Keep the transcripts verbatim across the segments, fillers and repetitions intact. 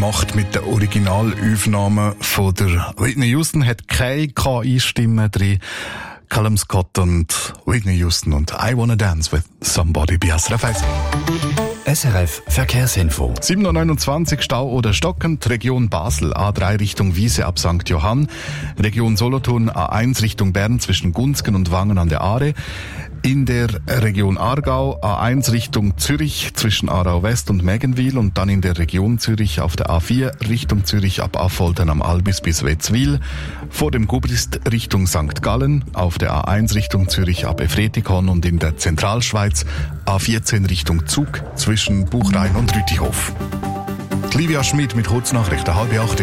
gemacht mit den Originalaufnahmen von der Whitney Houston, hat keine K I-Stimme drin. Callum Scott und Whitney Houston und I Wanna Dance with Somebody bei S R F eins. S R F Verkehrsinfo. sieben Uhr neunundzwanzig, Stau oder stockend. Region Basel, A drei Richtung Wiese ab Sankt Johann. Region Solothurn, A eins Richtung Bern zwischen Gunzgen und Wangen an der Aare. In der Region Aargau, A eins Richtung Zürich zwischen Aarau West und Mägenwil und dann in der Region Zürich auf der A vier Richtung Zürich ab Affoltern am Albis bis Wetzwil. Vor dem Gubrist Richtung Sankt Gallen, auf der A eins Richtung Zürich ab Efretikon und in der Zentralschweiz A vierzehn Richtung Zug zwischen Buchrhein und Rütihof. Livia Schmid mit Kurznachrichten, halbe acht.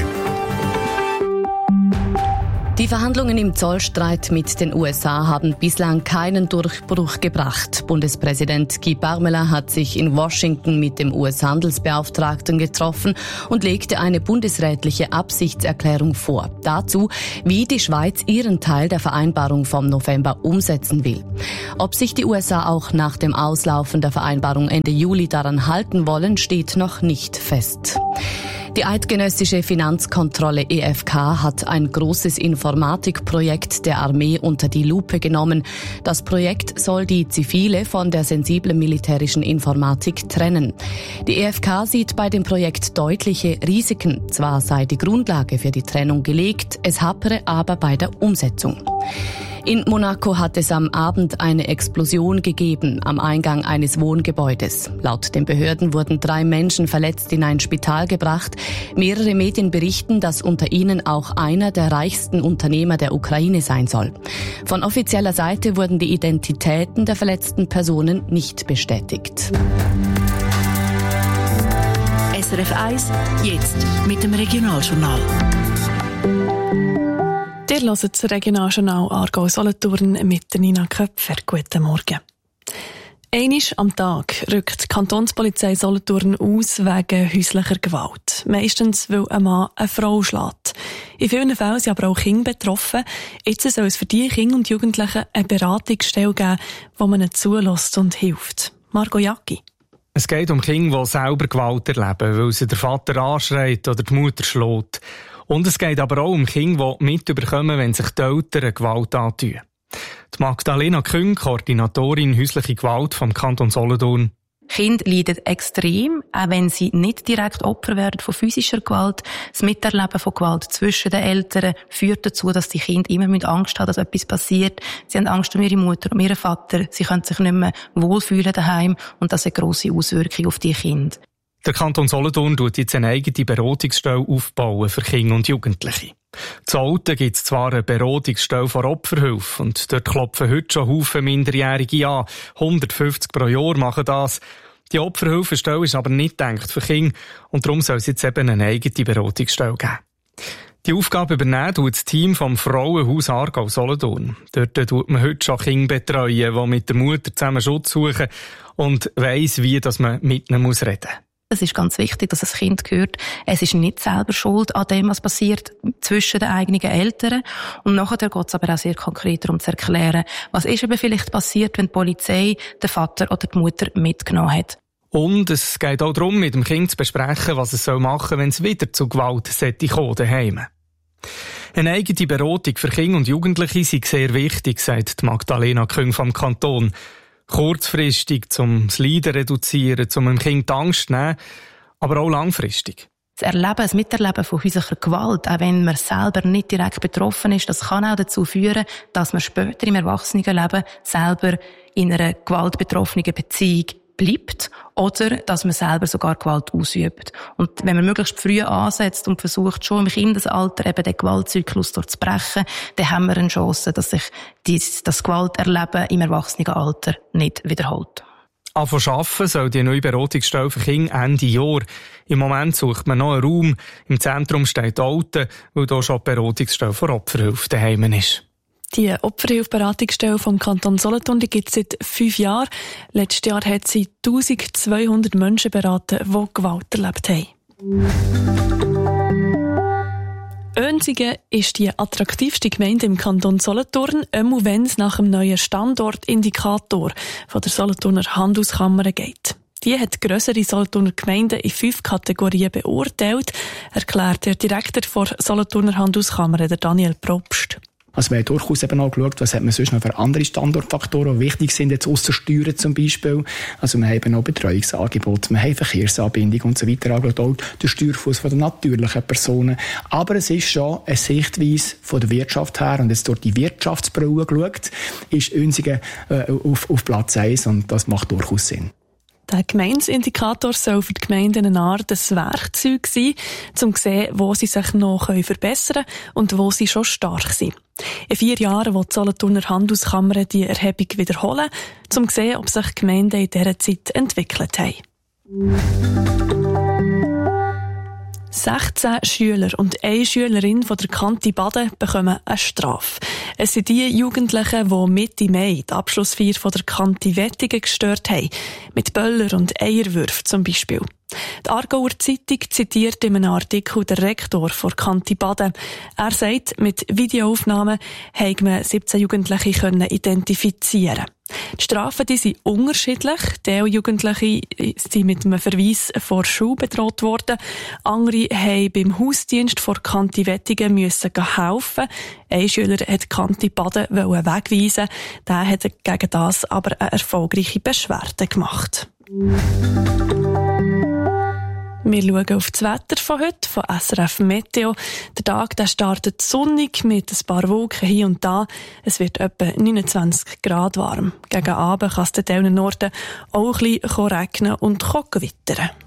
Die Verhandlungen im Zollstreit mit den U S A haben bislang keinen Durchbruch gebracht. Bundespräsident Guy Parmelin hat sich in Washington mit dem U S-Handelsbeauftragten getroffen und legte eine bundesrätliche Absichtserklärung vor. Dazu, wie die Schweiz ihren Teil der Vereinbarung vom November umsetzen will. Ob sich die U S A auch nach dem Auslaufen der Vereinbarung Ende Juli daran halten wollen, steht noch nicht fest. Die eidgenössische Finanzkontrolle E F K hat ein großes Informatikprojekt der Armee unter die Lupe genommen. Das Projekt soll die zivile von der sensiblen militärischen Informatik trennen. Die E F K sieht bei dem Projekt deutliche Risiken. Zwar sei die Grundlage für die Trennung gelegt, es hapere aber bei der Umsetzung. In Monaco hat es am Abend eine Explosion gegeben am Eingang eines Wohngebäudes. Laut den Behörden wurden drei Menschen verletzt in ein Spital gebracht. Mehrere Medien berichten, dass unter ihnen auch einer der reichsten Unternehmer der Ukraine sein soll. Von offizieller Seite wurden die Identitäten der verletzten Personen nicht bestätigt. S R F eins, jetzt mit dem Regionaljournal. Ihr hört das Regionaljournal Aargau-Solothurn mit Nina Köpfer. Guten Morgen. Einmal am Tag rückt die Kantonspolizei Solothurn aus wegen häuslicher Gewalt. Meistens, weil ein Mann eine Frau schlägt. In vielen Fällen sind aber auch Kinder betroffen. Jetzt soll es für diese Kinder und Jugendlichen eine Beratungsstelle geben, wo man ihnen zulässt und hilft. Marco Jacki. Es geht um Kinder, die selber Gewalt erleben, weil sie der Vater anschreit oder die Mutter schlägt. Und es geht aber auch um Kinder, die mitbekommen, wenn sich die Eltern Gewalt antun. Die Magdalena Küng, Koordinatorin häusliche Gewalt vom Kanton Solothurn. Kinder leiden extrem, auch wenn sie nicht direkt Opfer werden von physischer Gewalt. Das Miterleben von Gewalt zwischen den Eltern führt dazu, dass die Kinder immer mit Angst haben, dass etwas passiert. Sie haben Angst um ihre Mutter, um ihren Vater. Sie können sich nicht mehr wohlfühlen daheim und das hat grosse Auswirkungen auf die Kinder. Der Kanton Solothurn tut jetzt eine eigene Beratungsstelle aufbauen für Kinder und Jugendliche. Zu Olten gibt es zwar eine Beratungsstelle vor Opferhilfe und dort klopfen heute schon Haufen Minderjährige an. hundertfünfzig pro Jahr machen das. Die Opferhilfestelle ist aber nicht gedacht für Kinder und darum soll es jetzt eben eine eigene Beratungsstelle geben. Die Aufgabe übernehmen tut das Team vom Frauenhaus Aargau-Solothurn. Dort tut man heute schon Kinder betreuen, die mit der Mutter zusammen Schutz suchen und weiss, wie dass man mit ihnen reden muss. Es ist ganz wichtig, dass das Kind hört, es ist nicht selber schuld an dem, was passiert zwischen den eigenen Eltern. Und nachher geht es aber auch sehr konkret darum zu erklären, was ist eben vielleicht passiert, wenn die Polizei den Vater oder die Mutter mitgenommen hat. Und es geht auch darum, mit dem Kind zu besprechen, was es machen soll, wenn es wieder zu Gewalt kommen daheim. Eine eigene Beratung für Kinder und Jugendliche sei sehr wichtig, sagt Magdalena Küng vom Kanton. Kurzfristig, um das Leiden zu reduzieren, um dem Kind die Angst zu nehmen, aber auch langfristig. Das Erleben, das Miterleben von häuslicher Gewalt, auch wenn man selber nicht direkt betroffen ist, das kann auch dazu führen, dass man später im Erwachsenenleben selber in einer gewaltbetroffenen Beziehung bleibt oder dass man selber sogar Gewalt ausübt. Und wenn man möglichst früh ansetzt und versucht, schon im Kindesalter eben den Gewaltzyklus durchzubrechen, dann haben wir eine Chance, dass sich dies, das Gewalterleben im Erwachsenenalter nicht wiederholt. Anfangen arbeiten soll die neue Beratungsstelle für Kinder Ende Jahr. Im Moment sucht man noch einen Raum. Im Zentrum steht Olten, weil hier schon die Beratungsstelle für Opferhilfe daheim ist. Die Opferhilfe-Beratungsstelle vom Kanton Solothurn gibt es seit fünf Jahren. Letztes Jahr hat sie eintausendzweihundert Menschen beraten, die Gewalt erlebt haben. Oensingen ist die attraktivste Gemeinde im Kanton Solothurn, auch wenn es nach dem neuen Standortindikator von der Solothurner Handelskammer geht. Die hat grössere Solothurner Gemeinden in fünf Kategorien beurteilt, erklärt der Direktor der Solothurner Handelskammer, der Daniel Probst. Also wir haben durchaus eben auch geschaut, was hat man sonst noch für andere Standortfaktoren, die wichtig sind, jetzt ausser Steuern zum Beispiel. Also wir haben eben auch Betreuungsangebote, wir haben Verkehrsanbindung und so weiter angeschaut, auch den Steuerfuss von den natürlichen Personen. Aber es ist schon eine Sichtweise von der Wirtschaft her, und jetzt durch die Wirtschaftsbrille geschaut, ist Unsingen äh, auf, auf Platz eins, und das macht durchaus Sinn. Der Gemeinsindikator soll für die Gemeinden eine Art des Werkzeug sein, um zu sehen, wo sie sich noch verbessern können und wo sie schon stark sind. In vier Jahren will die Solothurner Handelskammer die Erhebung wiederholen, um zu sehen, ob sich Gemeinden in dieser Zeit entwickelt haben. sechzehn Schüler und eine Schülerin von der Kante Baden bekommen eine Strafe. Es sind die Jugendlichen, die Mitte Mai die Abschlussfeier von der Kante Wettingen gestört haben. Mit Böller und Eierwürfen zum Beispiel. Die Aargauer Zeitung zitiert in einem Artikel den Rektor von Kante Baden. Er sagt, mit Videoaufnahmen konnte man siebzehn Jugendliche identifizieren. Die Strafen die sind unterschiedlich. Die Jugendliche sind mit einem Verweis vor Schule bedroht worden. Andere haben beim Hausdienst vor Kante Wettingen müssen helfen. Ein Schüler hat Kante Baden wegweisen. Der hat gegen das aber eine erfolgreiche Beschwerde gemacht. Wir schauen auf das Wetter von heute, von S R F Meteo. Der Tag der startet sonnig mit ein paar Wolken hier und da. Es wird etwa neunundzwanzig Grad warm. Gegen Abend kann es in den Norden auch ein bisschen regnen und gewittern.